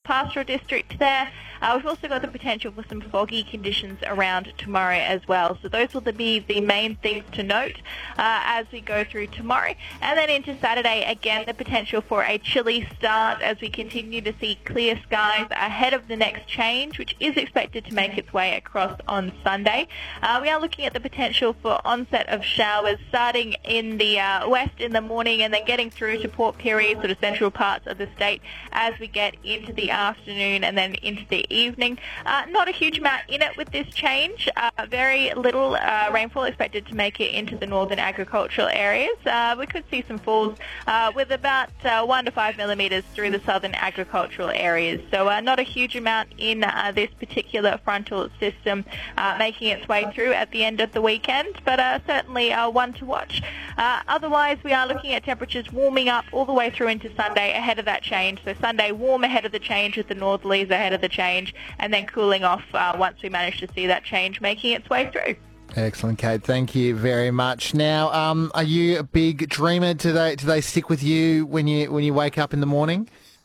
pastoral district there. We've also got the potential for some foggy conditions around tomorrow as well. So those will be the main things to note as we go through tomorrow. And then into Saturday, again, the potential for a chilly start as we continue to see clear skies ahead of the next change, which is expected to make its way across on Sunday. We are looking at the potential for onset of showers starting in the west in the morning and then getting through to Port Pirie, sort of central parts of the state as we get into the afternoon and then into the evening. Not a huge amount in it with this change. Very little rainfall expected to make it into the northern agricultural areas. We could see some falls with about 1 to 5 millimetres through the southern agricultural areas. So not a huge amount in this particular frontal system making its way through at the end of the weekend, but certainly one to watch. Otherwise, we are looking at temperatures warming up all the way through into Sunday ahead of that change. So Sunday warm ahead of the change with the northerlies ahead of the change, and then cooling off once we manage to see that change making its way through. Excellent, Kate. Thank you very much. Now, are you a big dreamer? Do they stick with you when you wake up in the morning?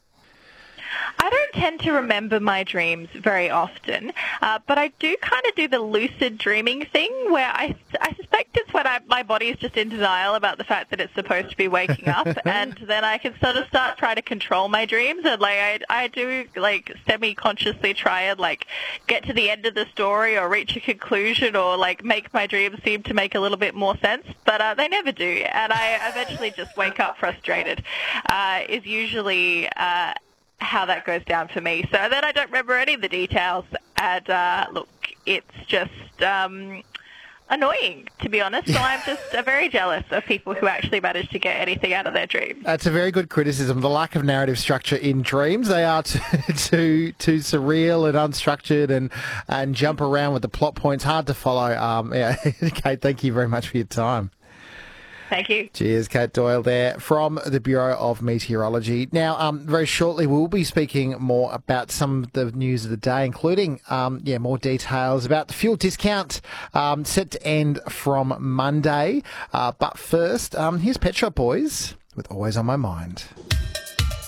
I don't tend to remember my dreams very often, but I do kind of do the lucid dreaming thing where I suspect it's when my body is just in denial about the fact that it's supposed to be waking up, and then I can sort of start trying to control my dreams, and I do semi-consciously try and get to the end of the story or reach a conclusion or make my dreams seem to make a little bit more sense, but they never do, and I eventually just wake up frustrated. Is usually how that goes down for me. So then I don't remember any of the details, and look, it's just annoying, to be honest. So I'm just very jealous of people who actually manage to get anything out of their dreams. That's a very good criticism. The lack of narrative structure in dreams. They are too surreal and unstructured and jump around with the plot points. Hard to follow. Kate, thank you very much for your time. Thank you. Cheers, Kate Doyle there from the Bureau of Meteorology. Now, very shortly we'll be speaking more about some of the news of the day, including more details about the fuel discount set to end from Monday. But first, here's Pet Shop Boys with Always on My Mind.